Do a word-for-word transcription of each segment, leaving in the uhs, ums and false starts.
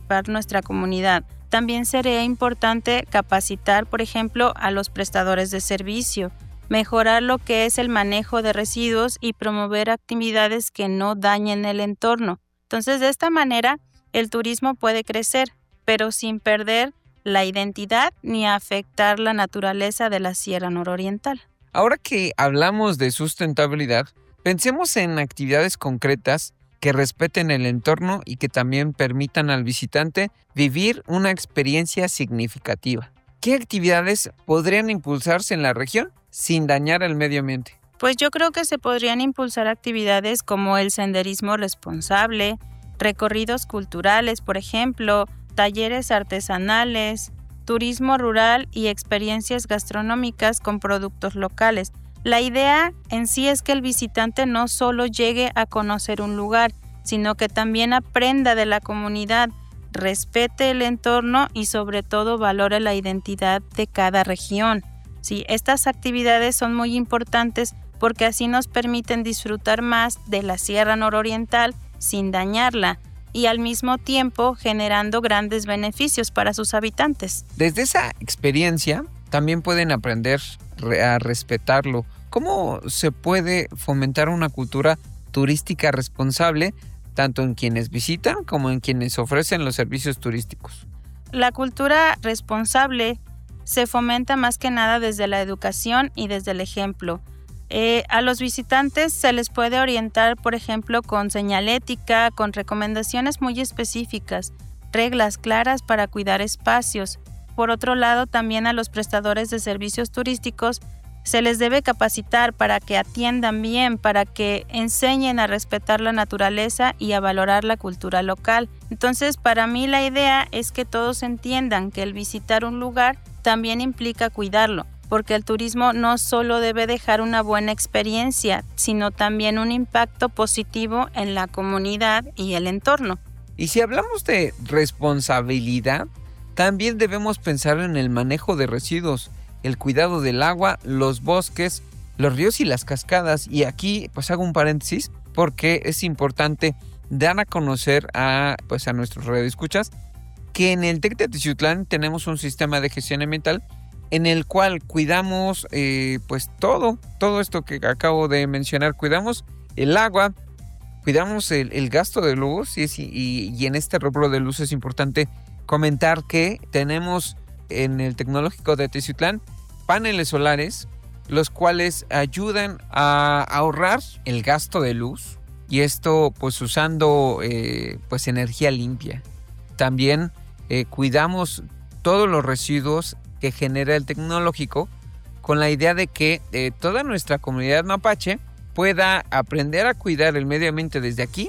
participar nuestra comunidad. También sería importante capacitar, por ejemplo, a los prestadores de servicio, mejorar lo que es el manejo de residuos y promover actividades que no dañen el entorno. Entonces, de esta manera, el turismo puede crecer, pero sin perder la identidad ni afectar la naturaleza de la Sierra Nororiental. Ahora que hablamos de sustentabilidad, pensemos en actividades concretas que respeten el entorno y que también permitan al visitante vivir una experiencia significativa. ¿Qué actividades podrían impulsarse en la región sin dañar el medio ambiente? Pues yo creo que se podrían impulsar actividades como el senderismo responsable, recorridos culturales, por ejemplo, talleres artesanales, turismo rural y experiencias gastronómicas con productos locales. La idea en sí es que el visitante no solo llegue a conocer un lugar, sino que también aprenda de la comunidad, respete el entorno y sobre todo valore la identidad de cada región. Sí, estas actividades son muy importantes porque así nos permiten disfrutar más de la Sierra Nororiental sin dañarla y al mismo tiempo generando grandes beneficios para sus habitantes. Desde esa experiencia también pueden aprender a respetarlo. ¿Cómo se puede fomentar una cultura turística responsable tanto en quienes visitan como en quienes ofrecen los servicios turísticos? La cultura responsable se fomenta más que nada desde la educación y desde el ejemplo. Eh, a los visitantes se les puede orientar, por ejemplo, con señalética, con recomendaciones muy específicas, reglas claras para cuidar espacios. Por otro lado, también a los prestadores de servicios turísticos se les debe capacitar para que atiendan bien, para que enseñen a respetar la naturaleza y a valorar la cultura local. Entonces, para mí la idea es que todos entiendan que el visitar un lugar también implica cuidarlo, porque el turismo no solo debe dejar una buena experiencia, sino también un impacto positivo en la comunidad y el entorno. Y si hablamos de responsabilidad, también debemos pensar en el manejo de residuos, el cuidado del agua, los bosques, los ríos y las cascadas. Y aquí pues hago un paréntesis porque es importante dar a conocer a, pues, a nuestros radioescuchas que en el TEC de Teciutlán tenemos un sistema de gestión ambiental en el cual cuidamos eh, pues todo, todo esto que acabo de mencionar. Cuidamos el agua, cuidamos el, el gasto de luz y, y, y en este rubro de luz es importante comentar que tenemos en el Tecnológico de Teciutlán paneles solares, los cuales ayudan a ahorrar el gasto de luz y esto pues usando eh, pues energía limpia. También eh, cuidamos todos los residuos que genera el tecnológico con la idea de que eh, toda nuestra comunidad mapache pueda aprender a cuidar el medio ambiente desde aquí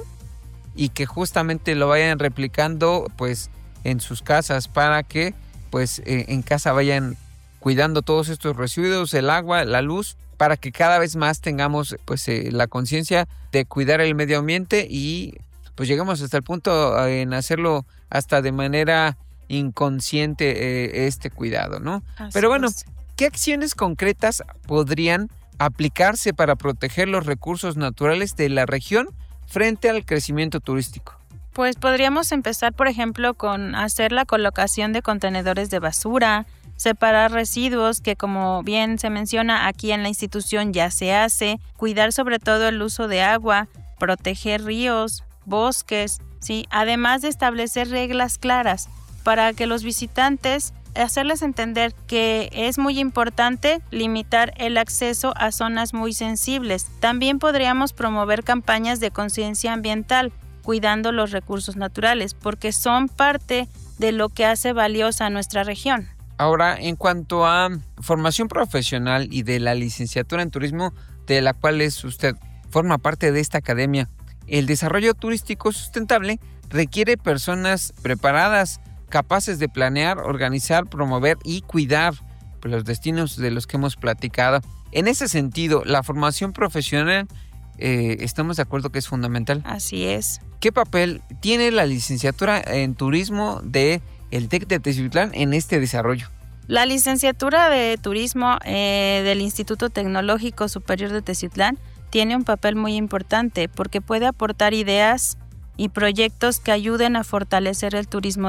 y que justamente lo vayan replicando pues en sus casas para que pues eh, en casa vayan cuidando todos estos residuos, el agua, la luz, para que cada vez más tengamos pues eh, la conciencia de cuidar el medio ambiente y pues lleguemos hasta el punto eh, en hacerlo hasta de manera inconsciente eh, este cuidado, ¿no? Así Pero bueno, es. ¿Qué acciones concretas podrían aplicarse para proteger los recursos naturales de la región frente al crecimiento turístico? Pues podríamos empezar, por ejemplo, con hacer la colocación de contenedores de basura, separar residuos, que como bien se menciona aquí en la institución ya se hace, cuidar sobre todo el uso de agua, proteger ríos, bosques, ¿sí? Además de establecer reglas claras para que los visitantes, hacerles entender que es muy importante limitar el acceso a zonas muy sensibles. También podríamos promover campañas de conciencia ambiental, cuidando los recursos naturales, porque son parte de lo que hace valiosa a nuestra región. Ahora, en cuanto a formación profesional y de la licenciatura en turismo, de la cual es usted forma parte de esta academia, el desarrollo turístico sustentable requiere personas preparadas, capaces de planear, organizar, promover y cuidar los destinos de los que hemos platicado. En ese sentido, la formación profesional, eh, estamos de acuerdo que es fundamental. Así es. ¿Qué papel tiene la licenciatura en turismo de el TEC de Teciutlán en este desarrollo? La licenciatura de turismo eh, del Instituto Tecnológico Superior de Teciutlán tiene un papel muy importante porque puede aportar ideas y proyectos que ayuden a fortalecer el turismo